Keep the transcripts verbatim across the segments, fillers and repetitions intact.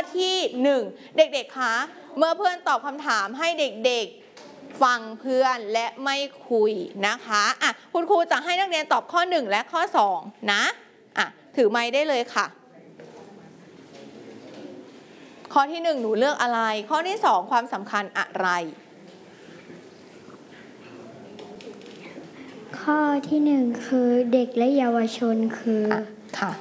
ที่หนึ่งเด็กๆคะเมื่อเพื่อนตอบคำถามให้เด็กๆฟังเพื่อนและไม่คุยนะคะอ่ะคุณครูจะให้นักเรียนตอบข้อหนึ่งและข้อสองนะอ่ะถือไมค์ได้เลยค่ะข้อที่หนึ่งหนูเลือกอะไรข้อที่สองความสำคัญอะไรข้อที่หนึ่งคือเด็กและเยาวชนคือค่ะ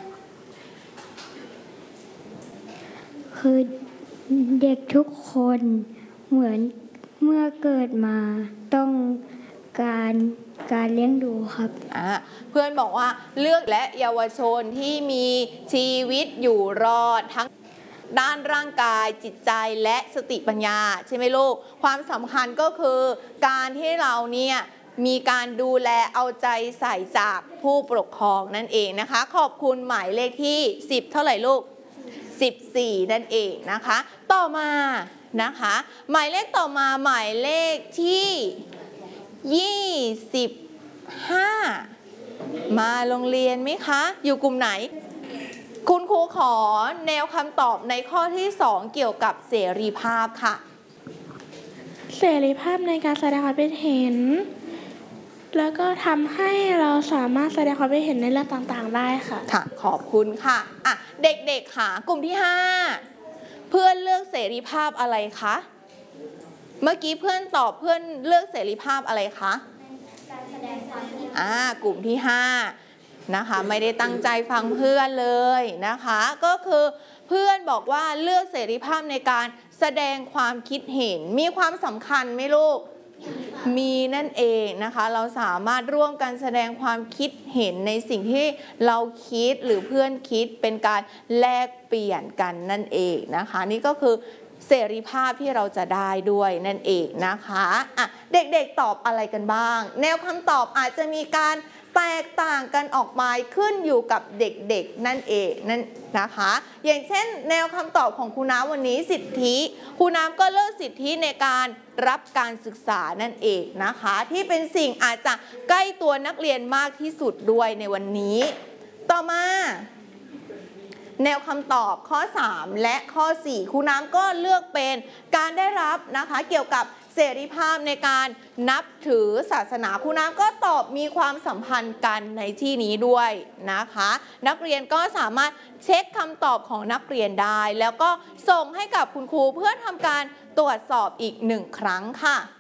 คือเด็กทุกคนเหมือนเมื่อเกิดมาต้องการการเลี้ยงดูครับเพื่อนบอกว่าเลือกและเยาวชนที่มีชีวิตอยู่รอดทั้งด้านร่างกายจิตใจและสติปัญญาใช่ไหมลูกความสำคัญก็คือการที่เราเนี่ยมีการดูแลเอาใจใส่จากผู้ปกครองนั่นเองนะคะขอบคุณหมายเลขที่สิบเท่าไหร่ลูกสิบสี่นั่นเองนะคะต่อมานะคะหมายเลขต่อมาหมายเลขที่ยี่สิบห้ามาโรงเรียนไหมคะอยู่กลุ่มไหนคุณครูขอแนวคำตอบในข้อที่สองเกี่ยวกับเสรีภาพค่ะเสรีภาพในการแสดงความคิดเห็นแล้วก็ทำให้เราสามารถแสดงความคิดเห็นในเรื่องต่างๆได้ค่ะค่ะขอบคุณค่ะอ่ะเด็กๆค่ะกลุ่มที่ห้าเพื่อนเลือกเสรีภาพอะไรคะเมื่อกี้เพื่อนตอบเพื่อนเลือกเสรีภาพอะไรคะการแสดงความคิดอ่ากลุ่มที่ห้านะคะไม่ได้ตั้งใจฟังเพื่อนเลยนะคะก็คือเพื่อนบอกว่าเลือกเสรีภาพในการแสดงความคิดเห็นมีความสำคัญไหมลูกมีนั่นเองนะคะเราสามารถร่วมกันแสดงความคิดเห็นในสิ่งที่เราคิดหรือเพื่อนคิดเป็นการแลกเปลี่ยนกันนั่นเองนะคะนี่ก็คือเสรีภาพที่เราจะได้ด้วยนั่นเองนะคะอ่ะเด็กๆตอบอะไรกันบ้างแนวคำตอบอาจจะมีการแตกต่างกันออกมาขึ้นอยู่กับเด็กๆนั่นเองนั่นนะคะอย่างเช่นแนวคำตอบของครูน้ำวันนี้สิทธิครูน้ำก็เลือกสิทธิในการรับการศึกษานั่นเองนะคะที่เป็นสิ่งอาจจะใกล้ตัวนักเรียนมากที่สุดด้วยในวันนี้ต่อมาแนวคำตอบข้อสามและข้อสี่ครูน้ำก็เลือกเป็นการได้รับนะคะเกี่ยวกับเสรีภาพในการนับถือศาสนาครูน้ำก็ตอบมีความสัมพันธ์กันในที่นี้ด้วยนะคะนักเรียนก็สามารถเช็คคำตอบของนักเรียนได้แล้วก็ส่งให้กับคุณครูเพื่อทำการตรวจสอบอีกหนึ่งครั้งค่ะ